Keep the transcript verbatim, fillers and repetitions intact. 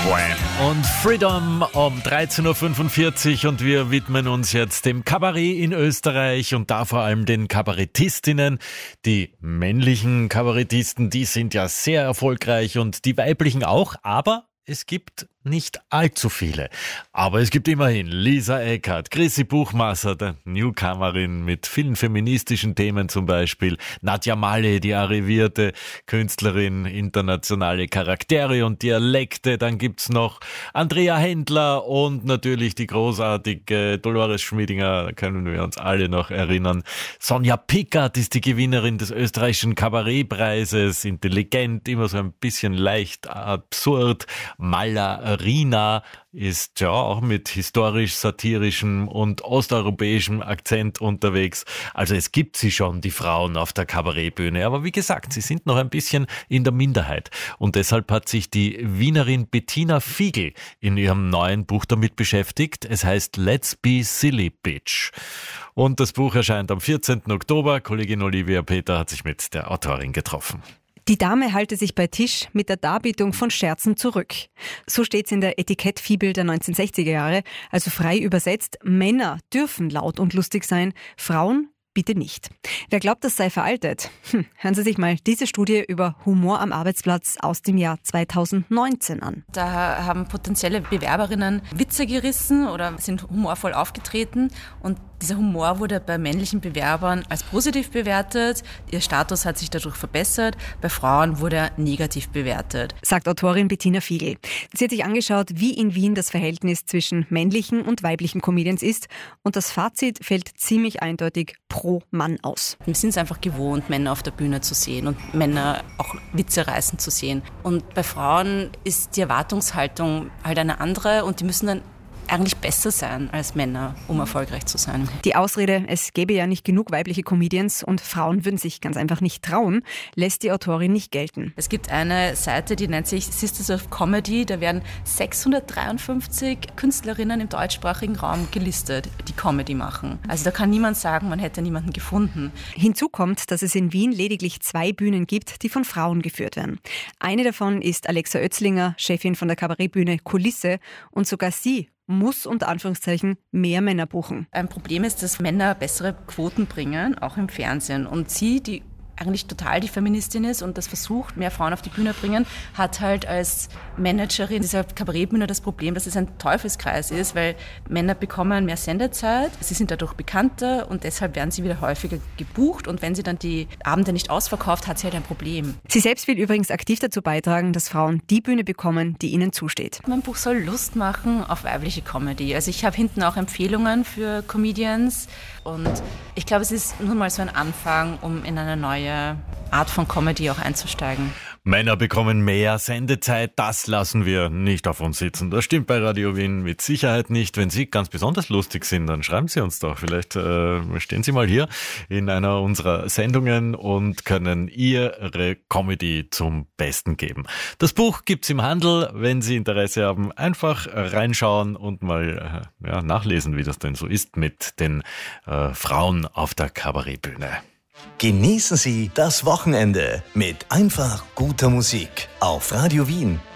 Wham! Und Freedom um dreizehn Uhr fünfundvierzig und wir widmen uns jetzt dem Kabarett in Österreich und da vor allem den Kabarettistinnen. Die männlichen Kabarettisten, die sind ja sehr erfolgreich und die weiblichen auch, aber es gibt nicht allzu viele. Aber es gibt immerhin Lisa Eckert, Chrissy Buchmasser, der Newcomerin mit vielen feministischen Themen zum Beispiel, Nadja Malle, die arrivierte Künstlerin, internationale Charaktere und Dialekte. Dann gibt's noch Andrea Händler und natürlich die großartige Dolores Schmiedinger, da können wir uns alle noch erinnern. Sonja Pickert ist die Gewinnerin des österreichischen Kabarettpreises, intelligent, immer so ein bisschen leicht absurd. Malla Rina ist ja auch mit historisch-satirischem und osteuropäischem Akzent unterwegs. Also es gibt sie schon, die Frauen auf der Kabarettbühne. Aber wie gesagt, sie sind noch ein bisschen in der Minderheit. Und deshalb hat sich die Wienerin Bettina Fiegel in ihrem neuen Buch damit beschäftigt. Es heißt Let's Be Silly Bitch. Und das Buch erscheint am vierzehnten Oktober. Kollegin Olivia Peter hat sich mit der Autorin getroffen. Die Dame halte sich bei Tisch mit der Darbietung von Scherzen zurück. So steht's in der Etikettfibel der neunzehnhundertsechziger Jahre, also frei übersetzt: Männer dürfen laut und lustig sein, Frauen bitte nicht. Wer glaubt, das sei veraltet? Hm, hören Sie sich mal diese Studie über Humor am Arbeitsplatz aus dem Jahr zweitausendneunzehn an. Da haben potenzielle Bewerberinnen Witze gerissen oder sind humorvoll aufgetreten und dieser Humor wurde bei männlichen Bewerbern als positiv bewertet. Ihr Status hat sich dadurch verbessert. Bei Frauen wurde er negativ bewertet. Sagt Autorin Bettina Fiegel. Sie hat sich angeschaut, wie in Wien das Verhältnis zwischen männlichen und weiblichen Comedians ist. Und das Fazit fällt ziemlich eindeutig pro Mann aus. Wir sind es einfach gewohnt, Männer auf der Bühne zu sehen und Männer auch Witze reißen zu sehen. Und bei Frauen ist die Erwartungshaltung halt eine andere und die müssen dann eigentlich besser sein als Männer, um erfolgreich zu sein. Die Ausrede, es gäbe ja nicht genug weibliche Comedians und Frauen würden sich ganz einfach nicht trauen, lässt die Autorin nicht gelten. Es gibt eine Seite, die nennt sich Sisters of Comedy. Da werden sechshundertdreiundfünfzig Künstlerinnen im deutschsprachigen Raum gelistet, die Comedy machen. Also da kann niemand sagen, man hätte niemanden gefunden. Hinzu kommt, dass es in Wien lediglich zwei Bühnen gibt, die von Frauen geführt werden. Eine davon ist Alexa Oetzlinger, Chefin von der Kabarettbühne Kulisse, und sogar sie muss unter Anführungszeichen mehr Männer buchen. Ein Problem ist, dass Männer bessere Quoten bringen, auch im Fernsehen. Und sie, die eigentlich total die Feministin ist und das versucht, mehr Frauen auf die Bühne bringen, hat halt als Managerin dieser Kabarettbühne das Problem, dass es ein Teufelskreis ist, weil Männer bekommen mehr Sendezeit, sie sind dadurch bekannter und deshalb werden sie wieder häufiger gebucht und wenn sie dann die Abende nicht ausverkauft, hat sie halt ein Problem. Sie selbst will übrigens aktiv dazu beitragen, dass Frauen die Bühne bekommen, die ihnen zusteht. Mein Buch soll Lust machen auf weibliche Comedy. Also ich habe hinten auch Empfehlungen für Comedians und ich glaube, es ist nun mal so ein Anfang, um in eine neue Art von Comedy auch einzusteigen. Männer bekommen mehr Sendezeit, das lassen wir nicht auf uns sitzen. Das stimmt bei Radio Wien mit Sicherheit nicht. Wenn Sie ganz besonders lustig sind, dann schreiben Sie uns doch. Vielleicht äh, stehen Sie mal hier in einer unserer Sendungen und können Ihre Comedy zum Besten geben. Das Buch gibt's im Handel. Wenn Sie Interesse haben, einfach reinschauen und mal äh, ja, nachlesen, wie das denn so ist mit den äh, Frauen auf der Kabarettbühne. Genießen Sie das Wochenende mit einfach guter Musik auf Radio Wien.